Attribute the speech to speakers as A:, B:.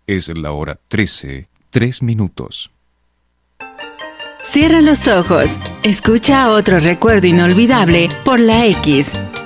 A: Es la hora 13:03.
B: Cierra los ojos. Escucha otro recuerdo inolvidable por la X